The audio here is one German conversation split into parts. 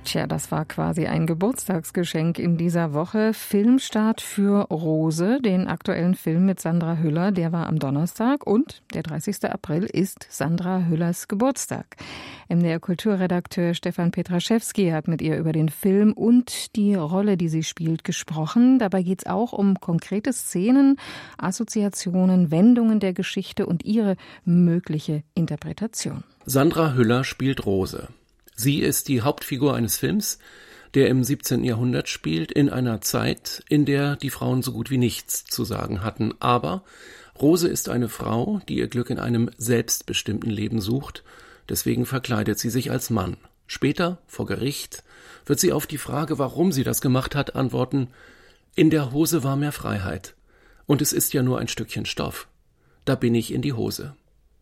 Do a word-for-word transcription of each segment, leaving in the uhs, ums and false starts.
Tja, das war quasi ein Geburtstagsgeschenk in dieser Woche. Filmstart für Rose, den aktuellen Film mit Sandra Hüller, der war am Donnerstag und der dreißigster April ist Sandra Hüllers Geburtstag. M D R-Kulturredakteur Stefan Petraschewski hat mit ihr über den Film und die Rolle, die sie spielt, gesprochen. Dabei geht es auch um konkrete Szenen, Assoziationen, Wendungen der Geschichte und ihre mögliche Interpretation. Sandra Hüller spielt Rose. Sie ist die Hauptfigur eines Films, der im siebzehnten Jahrhundert spielt, in einer Zeit, in der die Frauen so gut wie nichts zu sagen hatten. Aber Rose ist eine Frau, die ihr Glück in einem selbstbestimmten Leben sucht. Deswegen verkleidet sie sich als Mann. Später, vor Gericht, wird sie auf die Frage, warum sie das gemacht hat, antworten: In der Hose war mehr Freiheit. Und es ist ja nur ein Stückchen Stoff. Da bin ich in die Hose.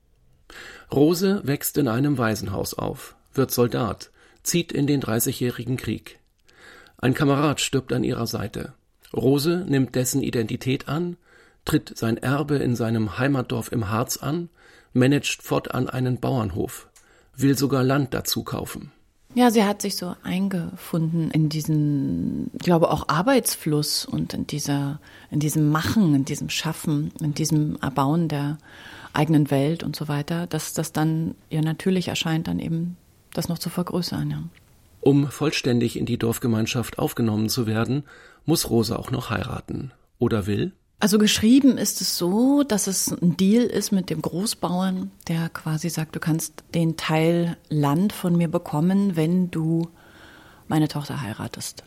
Rose wächst in einem Waisenhaus auf, wird Soldat, zieht in den Dreißigjährigen Krieg. Ein Kamerad stirbt an ihrer Seite. Rose nimmt dessen Identität an, tritt sein Erbe in seinem Heimatdorf im Harz an, managt fortan einen Bauernhof, will sogar Land dazu kaufen. Ja, sie hat sich so eingefunden in diesen, ich glaube auch Arbeitsfluss und in dieser, in diesem Machen, in diesem Schaffen, in diesem Erbauen der eigenen Welt und so weiter, dass das dann ihr natürlich erscheint, dann eben das noch zu vergrößern. Ja. Um vollständig in die Dorfgemeinschaft aufgenommen zu werden, muss Rose auch noch heiraten. Oder will? Also geschrieben ist es so, dass es ein Deal ist mit dem Großbauern, der quasi sagt, du kannst den Teil Land von mir bekommen, wenn du meine Tochter heiratest.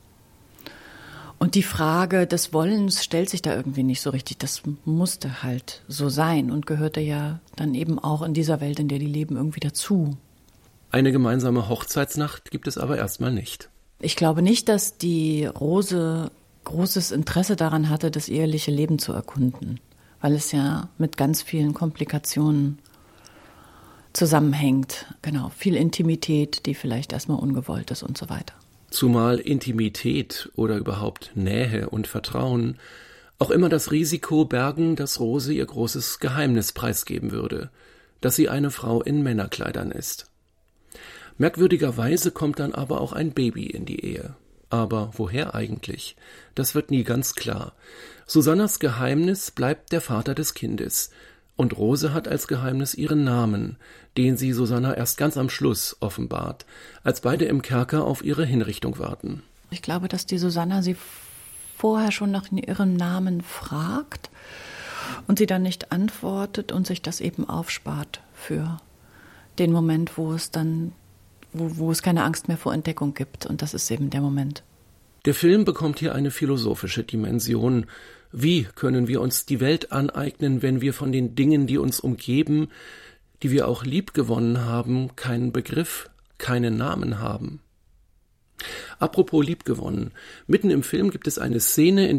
Und die Frage des Wollens stellt sich da irgendwie nicht so richtig. Das musste halt so sein und gehörte ja dann eben auch in dieser Welt, in der die leben, irgendwie dazu. Eine gemeinsame Hochzeitsnacht gibt es aber erstmal nicht. Ich glaube nicht, dass die Rose großes Interesse daran hatte, das eheliche Leben zu erkunden, weil es ja mit ganz vielen Komplikationen zusammenhängt. Genau, viel Intimität, die vielleicht erstmal ungewollt ist und so weiter. Zumal Intimität oder überhaupt Nähe und Vertrauen auch immer das Risiko bergen, dass Rose ihr großes Geheimnis preisgeben würde, dass sie eine Frau in Männerkleidern ist. Merkwürdigerweise kommt dann aber auch ein Baby in die Ehe. Aber woher eigentlich? Das wird nie ganz klar. Susannas Geheimnis bleibt der Vater des Kindes. Und Rose hat als Geheimnis ihren Namen, den sie Susanna erst ganz am Schluss offenbart, als beide im Kerker auf ihre Hinrichtung warten. Ich glaube, dass die Susanna sie vorher schon nach ihrem Namen fragt und sie dann nicht antwortet und sich das eben aufspart für den Moment, wo es dann Wo, wo es keine Angst mehr vor Entdeckung gibt. Und das ist eben der Moment. Der Film bekommt hier eine philosophische Dimension. Wie können wir uns die Welt aneignen, wenn wir von den Dingen, die uns umgeben, die wir auch liebgewonnen haben, keinen Begriff, keinen Namen haben? Apropos liebgewonnen. Mitten im Film gibt es eine Szene, in